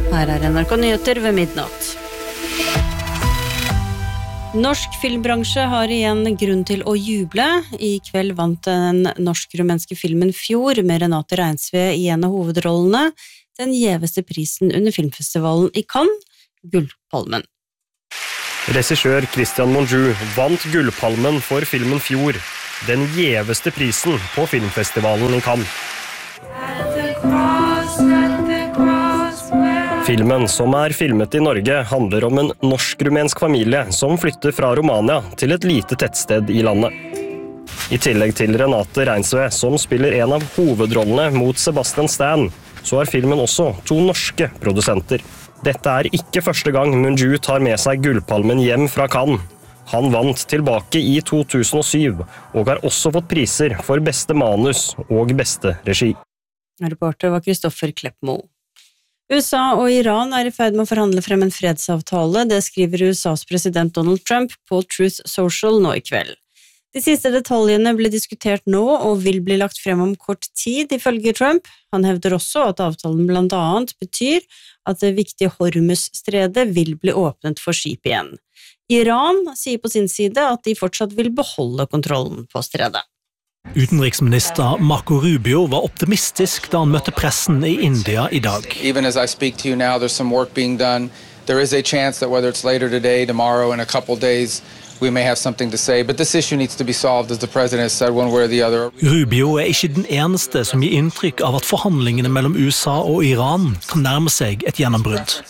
Her NRK Nyheter ved midnatt. Norsk filmbransje har igjen grunn til å juble. I kveld vant den norsk-rumenske filmen Fjord med Renate Reinsve i en av hovedrollene den gjeveste prisen under filmfestivalen i Cannes, Gullpalmen. Regissør Christian Monjou vant Gullpalmen for filmen Fjord, den gjeveste prisen på filmfestivalen i Cannes. Filmen, som er filmet i Norge, handler om en norsk-rumensk familie som flytter fra Romania til et lite tettsted i landet. I tillegg til Renate Reinsve, som spiller en av hovedrollene mot Sebastian Stan, så er filmen også 2 norske produsenter. Dette er ikke første gang Monjou tar med seg Gullpalmen hjem fra Cannes. Han vant tilbake i 2007, og har også fått priser for beste manus og beste regi. Reporter var Kristoffer Kleppmo. USA og Iran er i ferd med å forhandle frem en fredsavtale, det skriver USAs president Donald Trump på Truth Social nå i kveld. De siste detaljene ble diskutert nå og vil bli lagt frem om kort tid, ifølge Trump. Han hevder også at avtalen blant annet betyr at det viktige Hormuz-stredet vil bli åpnet for skip igjen. Iran sier på sin side at de fortsatt vil beholde kontrollen på stredet. Utenriksminister Marco Rubio var optimistisk da han møtte pressen i India i dag. Even as I speak to you now, there's some work being done. There is a chance that whether it's later today, tomorrow, in a couple days, we may have something to say. But this issue needs to be solved, as the president has said, one way or the other. Rubio er ikke den eneste som gir inntrykk av at forhandlingene mellom USA og Iran kan nærme seg et gjennombrudd.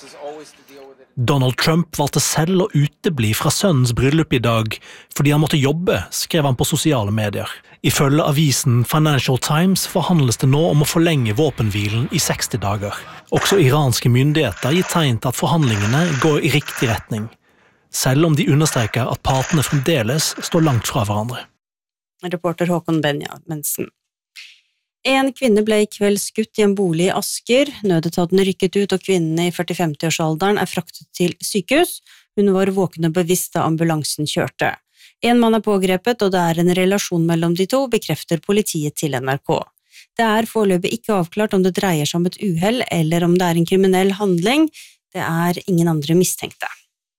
Donald Trump valgte selv å utebli fra sønnens bryllup i dag fordi han måtte jobbe, skrev han på sosiale medier. Ifølge avisen Financial Times forhandles det nå om å forlenge våpenhvilen i 60 dager. Også iranske myndigheter gir tegn til at forhandlingene går i riktig retning, selv om de understreker at partene fremdeles står langt fra hverandre. Reporter Håkon Benjaminsen. En kvinne ble i kveld skutt i en bolig i Asker. Nødetaten rykket ut, og kvinnen i 40-50-årsalderen er fraktet til sykehus. Hun var våken og bevisst da ambulansen kjørte. En mann er pågrepet, og det er en relasjon mellom de to, bekrefter politiet til NRK. Det er foreløpig ikke avklart om det dreier seg om et uhell, eller om det er en kriminell handling. Det er ingen andre mistenkte.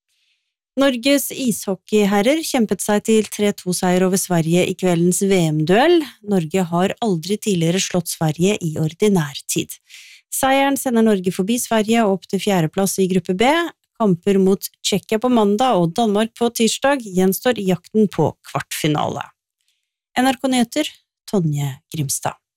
Norges ishockeyherrer kjempet seg til 3-2-seier over Sverige i kveldens VM-duell. Norge har aldri tidligere slått Sverige i ordinær tid. Seieren sender Norge forbi Sverige og opp til 4. plass i gruppe B. Kamper mot Tsjekkia på mandag og Danmark på tirsdag gjenstår jakten på kvartfinale. NRK Nyheter, Tonje Grimstad.